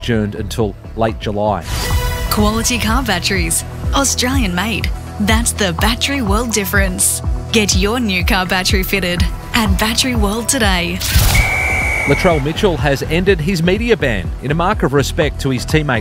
adjourned until late July. Quality car batteries, Australian made. That's the Battery World difference. Get your new car battery fitted at Battery World today. Latrell Mitchell has ended his media ban in a mark of respect to his teammate